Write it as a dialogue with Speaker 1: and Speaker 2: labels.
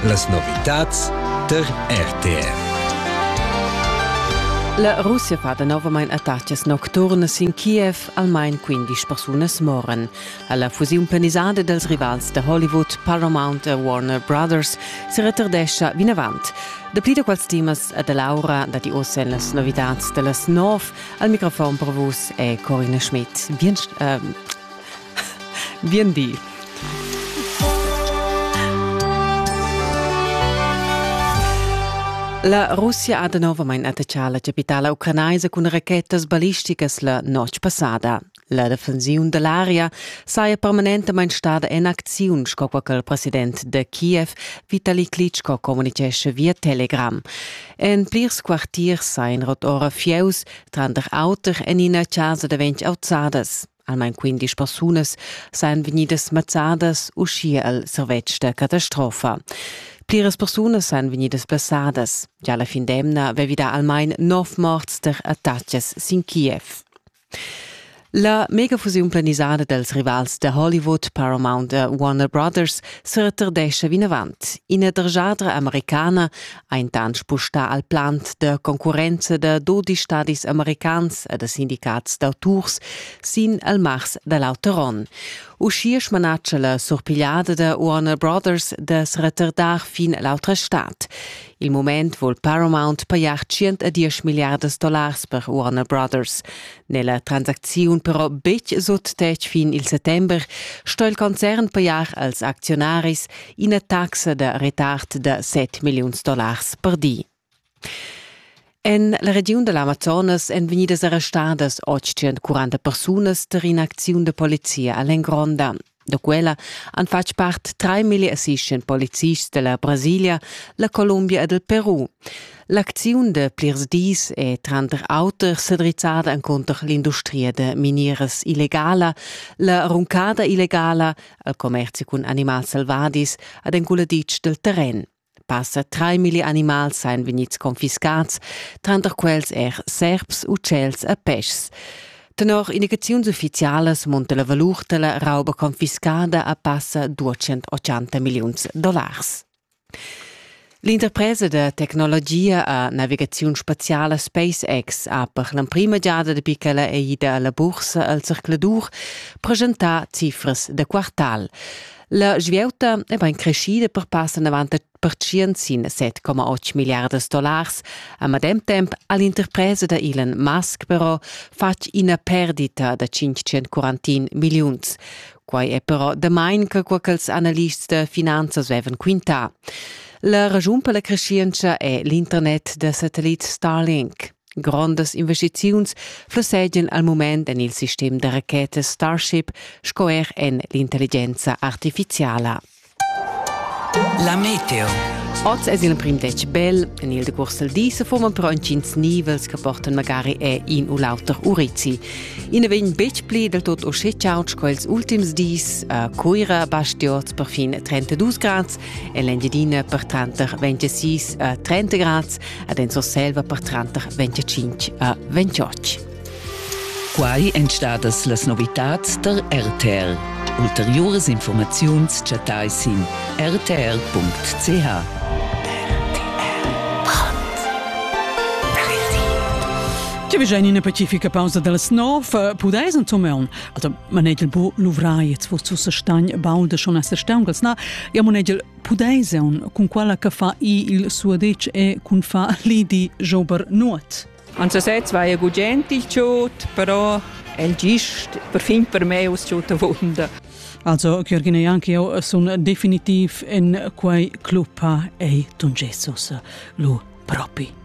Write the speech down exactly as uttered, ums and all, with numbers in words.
Speaker 1: Las novitats der R T R.
Speaker 2: La Russia fa da novamain attacches nocturnas in Kiev, almain quindici persunas moren. Alla fusiun planisada dels rivals de Hollywood, Paramount e Warner Brothers si retardescha vinavant. Da pli da quals timas a de Laura da di ossen las novitats de las nov, al microfon per vos è Corinna Schmidt. Bien, uh, bien di. La Russia ha da novamain attacciato la capitale ucrainaisa con rachetas balisticas la noche passada. La difensione dell'area saia permanentemente stata in azione, scopo che il presidente de Kiev, Vitali Klitschko, comunicesce via Telegram. In plirs quartier saien rot ora fieus, trander auter en in casa de venti auzadas. Almain quindici persunas saien venidas mazzadas uscia al servetsch de catastrofa. Pliras persunas sain venidas plasadas. Già la fin d'emna vevida almain nov morts der attacches sin Kiev. La megafusiun planisada dels rivals de Hollywood, Paramount e Warner Brothers se retardescha vinavant. Ina dergiadra americana ha intant spustà al plant de concurrenza de dodici stadis americans e de sindicats d'auturs sin al mars de l'autoron. Uscias manaccia la surpigliada de Warner Brothers de se retardar fin l'autra stat. Il moment vol Paramount pagar centodieci miliardas dollars per Warner Brothers. Nella transazione però bec sot tec fin il settember sto il concern pagar als actionaris ina taxa de retard de sette milions dollars per di. En la regione dell'Amazonas en venidas arrestadas ottocentoquaranta persunas ter in aczione de polizia all'Engronda. Da quella han fatg part tre mille assistent polizists della Brasilia, la Colombia e del Perù. L'aczione de plirs dis è tranter auter sedrizzada encontr l'industria de minieras illegala, la roncada illegala, al commercio con animals salvadis ad enculaditg del terren. Passa tre mille animals sain venits confiscats, tranter quels er serps, uccels e pescs. Tenor indicazioni ufficiali monta la valur della rauba confiscata a passa duecentottanta milioni di dollars. L'interpresa de tecnologia a navigazione spaziale SpaceX ha per la prima giada de piccola eida alla borsa al circoladur presentà cifras de quartal. La svieuta è ben crescida per passa novanta per cento sin sette virgola otto miliardi di dollars, a madem temp all'interpresa de Elon Musk però fac una perdita de cinquecentoquaranta milioni. Quai è però de main che quels analisti de finanzas vevan quintà. La ragione per la crescenza è l'internet de satellite Starlink. Grandes investizioni floseggiano al momento nel sistema de racchette Starship, scoer en l'intelligenza artificiale.
Speaker 3: La meteo.
Speaker 2: Oggi è il primo dec bel, e nel decurso del dì si formano però in cins nivels che portano magari e in u lauter urizi. In avvegn bec pli del tot o scetciauc quels ultims dis, a Coira bastioz per fin trentadue gradi, e l'Engiadina per trenta ventisei a trenta gradi, ed in Surselva per trenta venticinque a ventotto.
Speaker 3: Quai entstadas las novitats der R T R. Ulteriores informaziuns chatai sin r t r punct c h.
Speaker 4: Ci viene in pacifica pausa delle nove, pudeis insomma, also man egel bu luvrai jetzt vor zu stagn baude schon as stangels na, ja man egel pudeis un con quella che fa i il suadec e con fa li di jober not.
Speaker 5: Anzi seit zwei gut gentil chot, però el gist per fin per me us chot wunde.
Speaker 4: Also Georgina anche io sono definitiv in quei club e tungessos lu propi.